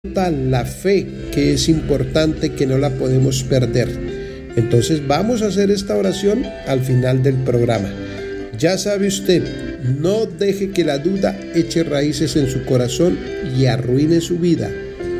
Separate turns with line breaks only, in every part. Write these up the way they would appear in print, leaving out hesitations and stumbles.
La fe, que es importante, que no la podemos perder. Entonces vamos a hacer esta oración al final del programa. Ya sabe usted, no deje que la duda eche raíces en su corazón y arruine su vida.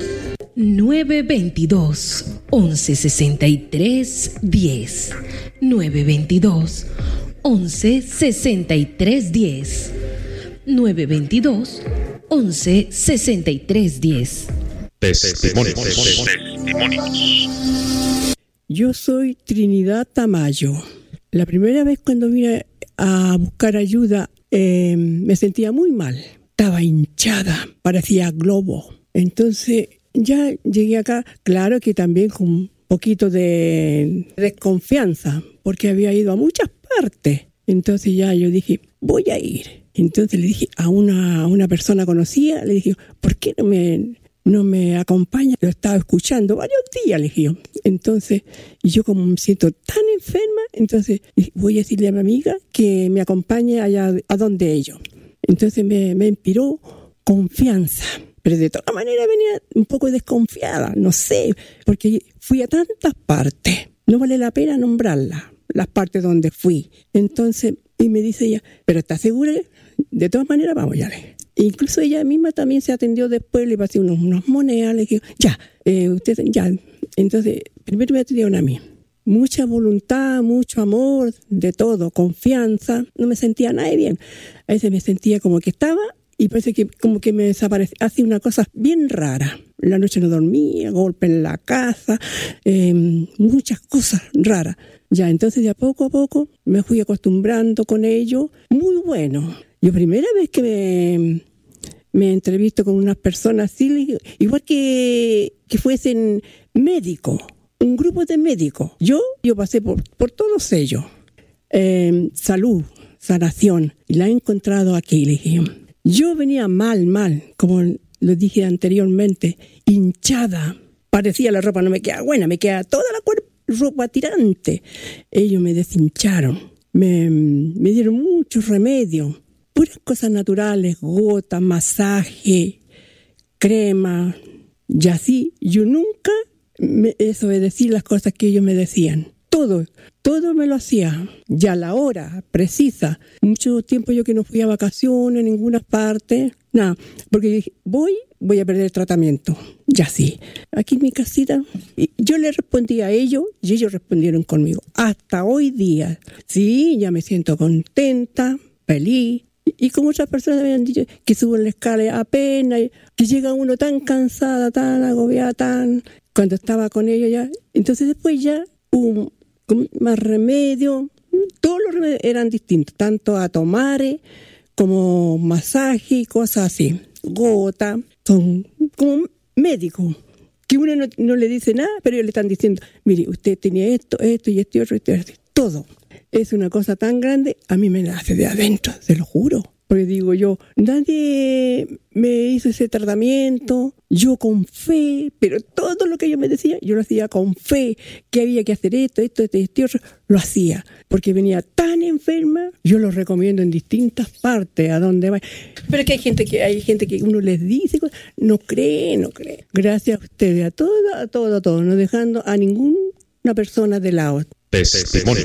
922-1163-10 922-1163-10 922-1163-10
Testimonios.
Yo soy Trinidad Tamayo. La primera vez cuando vine a buscar ayuda me sentía muy mal. Estaba hinchada, parecía globo. Entonces ya llegué acá, claro que también con un poquito de desconfianza, porque había ido a muchas partes. Entonces ya yo dije, voy a ir. Entonces le dije a una persona conocida, le dije, ¿por qué no me acompaña? Lo estaba escuchando varios días, le dije. Entonces, yo como me siento tan enferma, entonces voy a decirle a mi amiga que me acompañe allá a donde ellos. Entonces me inspiró confianza. Pero de todas maneras venía un poco desconfiada, no sé, porque fui a tantas partes. No vale la pena nombrarlas, las partes donde fui. Entonces, y me dice ella, ¿pero estás segura? De todas maneras, vamos, ya le. Incluso ella misma también se atendió después, le pasé unas monedas, le dije, usted, ya. Entonces, primero me atendieron a mí. Mucha voluntad, mucho amor, de todo, confianza. No me sentía nada bien. A veces me sentía como que estaba y parece que como que me desaparecía. Hacía una cosa bien rara. La noche no dormía, golpe en la casa, muchas cosas raras. Ya, entonces de a poco me fui acostumbrando con ello. Muy bueno. Yo primera vez que me entrevisto con unas personas así, igual que fuesen médicos, un grupo de médicos. Yo pasé por todos ellos. Salud, sanación, y la he encontrado aquí, le dije. Yo venía mal, como lo dije anteriormente, hinchada. Parecía la ropa no me queda buena, me queda toda la ropa tirante. Ellos me deshincharon, me dieron muchos remedios. Puras cosas naturales, gotas, masaje, crema, y así. Yo nunca me desobedecí las cosas que ellos me decían. Todo me lo hacía. Ya a la hora precisa. Mucho tiempo yo que no fui a vacaciones, en ninguna parte, nada. Porque dije, voy a perder el tratamiento. Ya sí. Aquí en mi casita, yo le respondí a ellos y ellos respondieron conmigo. Hasta hoy día. Sí, ya me siento contenta, feliz. Y como otras personas me habían dicho que suben la escala apenas, que llega uno tan cansada, tan agobiada, cuando estaba con ellos ya. Entonces después ya hubo más remedio. Todos los remedios eran distintos, tanto a tomar como masaje y cosas así. Gota, son como médicos, que uno no le dice nada, pero ellos le están diciendo, mire, usted tenía esto y esto otro, todo. Es una cosa tan grande, a mí me nace de adentro, se lo juro. Porque digo yo, nadie me hizo ese tratamiento, yo con fe, pero todo lo que ellos me decían, yo lo hacía con fe, que había que hacer esto, lo hacía. Porque venía tan enferma, yo lo recomiendo en distintas partes, a donde va. Pero que hay gente que uno les dice, no cree. Gracias a ustedes, a todo, no dejando a ninguna persona de lado.
Testimonios.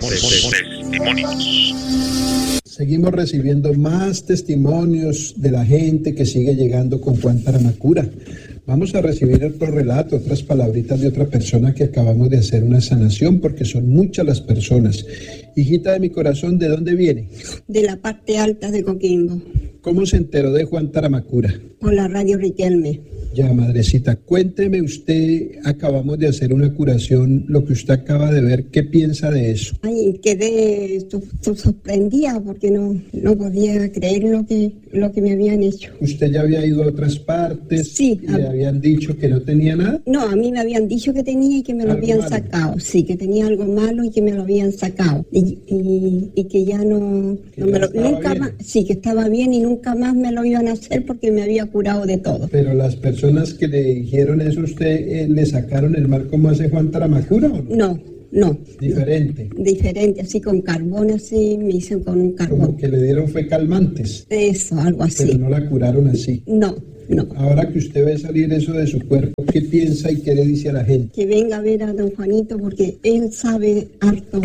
Seguimos recibiendo más testimonios de la gente que sigue llegando con Juan Taramacura. Vamos a recibir otro relato, otras palabritas de otra persona que acabamos de hacer una sanación, porque son muchas las personas. Hijita de mi corazón, ¿de dónde viene?
De la parte alta de Coquimbo.
¿Cómo se enteró de Juan Taramacura?
Por la radio Riquelme.
Ya, madrecita, cuénteme usted, acabamos de hacer una curación, lo que usted acaba de ver, ¿qué piensa de eso?
Ay, quedé sorprendida porque no podía creer lo que me habían hecho.
¿Usted ya había ido a otras partes?
Sí.
¿Y le habían dicho que no tenía nada?
No, a mí me habían dicho que tenía y que me lo habían sacado. Sí, que tenía algo malo y que me lo habían sacado. Y que ya no me lo... Nunca más, sí, que estaba bien y nunca más me lo iban a hacer porque me había curado de todo.
Pero las personas que le dijeron eso, ¿usted le sacaron el mal como hace Juan Taramacura o no?
No.
Diferente,
así con carbón, así me hice con un carbón.
Como que le dieron fue calmantes.
Eso, algo así.
Pero no la curaron así.
No. no.
Ahora que usted ve salir eso de su cuerpo, ¿qué piensa y qué le dice a la gente?
Que venga a ver a don Juanito porque él sabe harto,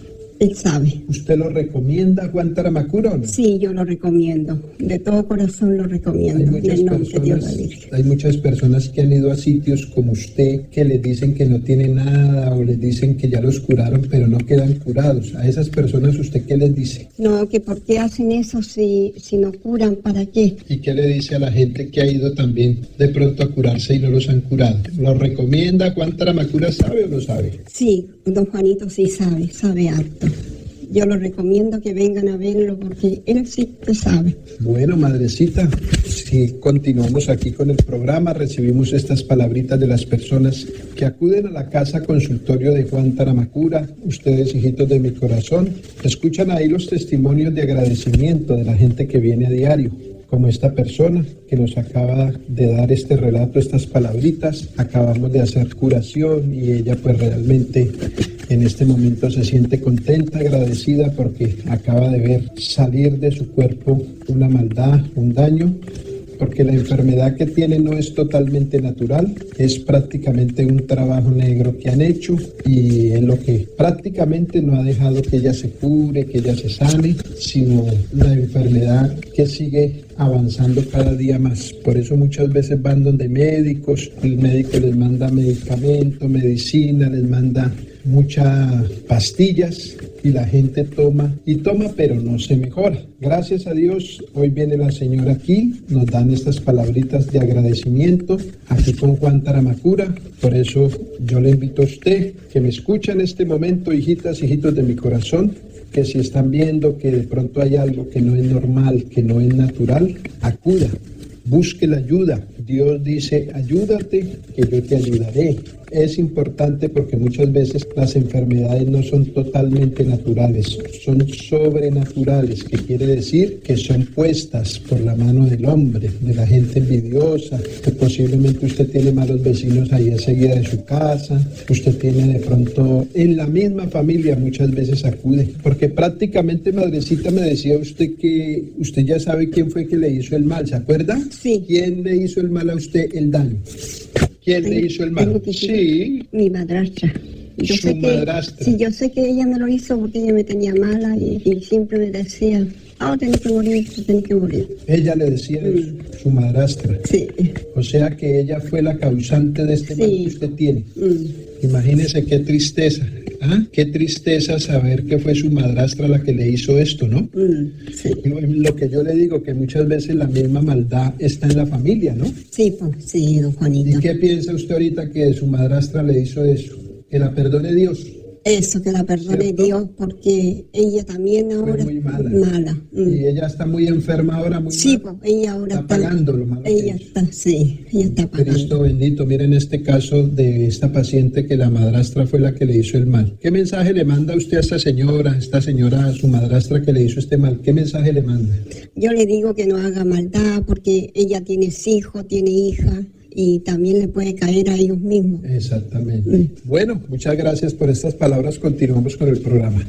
él sabe.
¿Usted lo recomienda, Juan Taramacura, o no?
Sí, yo lo recomiendo, de todo corazón lo recomiendo, en el nombre de Dios la Virgen.
Hay muchas personas que han ido a sitios como usted que les dicen que no tienen nada o les dicen que ya los curaron pero no quedan curados. A esas personas, ¿usted qué les dice?
No, que por qué hacen eso si no curan, ¿para qué?
¿Y qué le dice a la gente que ha ido también de pronto a curarse y no los han curado? ¿Lo recomienda? ¿Juan Taramacura sabe o no sabe?
Sí, don Juanito sí sabe harto. Yo lo recomiendo que vengan a verlo porque él sí que sabe.
Bueno, madrecita, si continuamos aquí con el programa, recibimos estas palabritas de las personas que acuden a la casa consultorio de Juan Taramacura. Ustedes, hijitos de mi corazón, escuchan ahí los testimonios de agradecimiento de la gente que viene a diario, como esta persona que nos acaba de dar este relato, estas palabritas. Acabamos de hacer curación y ella pues realmente en este momento se siente contenta, agradecida porque acaba de ver salir de su cuerpo una maldad, un daño, porque la enfermedad que tiene no es totalmente natural, es prácticamente un trabajo negro que han hecho y es lo que prácticamente no ha dejado que ella se cure, que ella se sane, sino la enfermedad que sigue avanzando cada día más. Por eso muchas veces van donde médicos, el médico les manda medicamento, medicina, les manda muchas pastillas y la gente toma y toma, pero no se mejora. Gracias a Dios, hoy viene la señora aquí, nos dan estas palabritas de agradecimiento aquí con Juan Taramacura. Por eso yo le invito a usted que me escucha en este momento, hijitas, hijitos de mi corazón, que si están viendo que de pronto hay algo que no es normal, que no es natural, acuda, busque la ayuda. Dios dice, ayúdate, que yo te ayudaré. Es importante porque muchas veces las enfermedades no son totalmente naturales, son sobrenaturales, que quiere decir que son puestas por la mano del hombre, de la gente envidiosa, que posiblemente usted tiene malos vecinos ahí enseguida de su casa, usted tiene de pronto en la misma familia, muchas veces acude, porque prácticamente, madrecita, me decía usted que usted ya sabe quién fue que le hizo el mal, ¿se acuerda?
Sí.
¿Quién le hizo el mal a usted, el daño? ¿Quién le hizo el mal? Sí.
Mi madrastra.
Su madrastra.
Sí, yo sé que ella me lo hizo porque ella me tenía mala y siempre me decía, tenés que morir, tenés que morir.
Ella le decía su madrastra.
Sí.
O sea que ella fue la causante de este mal que usted tiene. Imagínese qué tristeza. Qué tristeza saber que fue su madrastra la que le hizo esto, ¿no?
Sí.
Lo que yo le digo, que muchas veces la misma maldad está en la familia, ¿no?
Sí, pues, sí, don Juanito.
¿Y qué piensa usted ahorita que su madrastra le hizo eso? ¿Que la perdone Dios?
Eso, que la perdone
¿Cierto?
Dios, porque ella también ahora
fue muy mala.
mala.
Y ella está muy enferma ahora, muy
Sí,
mala.
pues ella ahora
está pagando lo malo que
ella
hizo.
está, sí, ella está pagando.
Cristo bendito, miren este caso de esta paciente que la madrastra fue la que le hizo el mal. ¿Qué mensaje le manda usted a esta señora, a su madrastra que le hizo este mal? ¿Qué mensaje le manda?
Yo le digo que no haga maldad porque ella tiene hijos, tiene hija y también le puede caer a ellos mismos.
Exactamente. Bueno, muchas gracias por estas palabras. Continuamos con el programa.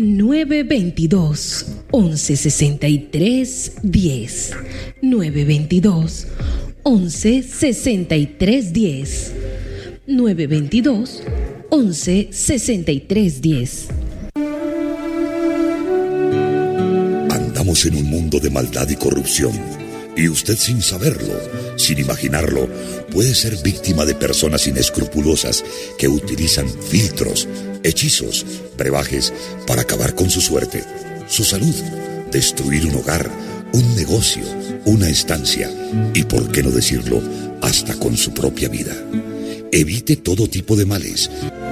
922 1163 10. 922 1163 10. 922 1163 10.
Andamos en un mundo de maldad y corrupción, y usted sin saberlo, sin imaginarlo, puede ser víctima de personas inescrupulosas que utilizan filtros, hechizos, brebajes para acabar con su suerte, su salud, destruir un hogar, un negocio, una estancia y, por qué no decirlo, hasta con su propia vida. Evite todo tipo de males.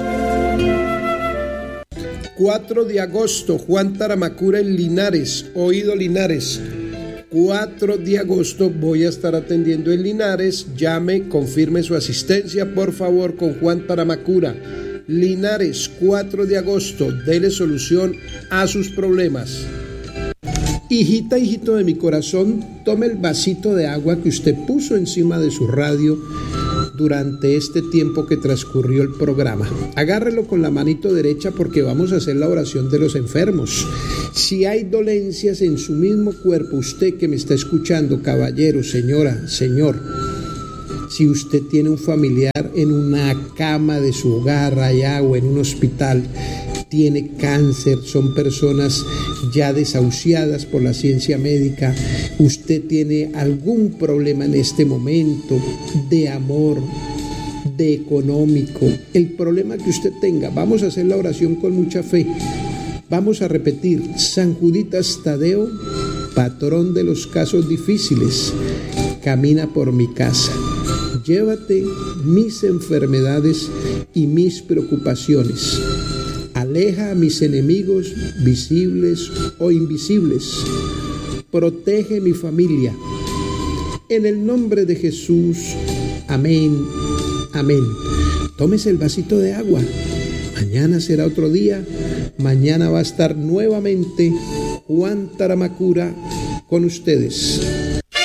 4 de agosto, Juan Taramacura en Linares, oído Linares. 4 de agosto voy a estar atendiendo en Linares. Llame, confirme su asistencia, por favor, con Juan Taramacura. Linares, 4 de agosto, dele solución a sus problemas. Hijita, hijito de mi corazón, tome el vasito de agua que usted puso encima de su radio durante este tiempo que transcurrió el programa. Agárrelo con la manito derecha porque vamos a hacer la oración de los enfermos. Si hay dolencias en su mismo cuerpo, usted que me está escuchando, caballero, señora, señor, si usted tiene un familiar en una cama de su hogar allá o en un hospital, tiene cáncer, son personas ya desahuciadas por la ciencia médica, usted tiene algún problema en este momento de amor, de económico, el problema que usted tenga, vamos a hacer la oración con mucha fe. Vamos a repetir: San Juditas Tadeo, patrón de los casos difíciles, camina por mi casa. Llévate mis enfermedades y mis preocupaciones. Aleja a mis enemigos visibles o invisibles. Protege mi familia. En el nombre de Jesús. Amén. Amén. Tómese el vasito de agua. Mañana será otro día. Mañana va a estar nuevamente Juan Taramacura con ustedes.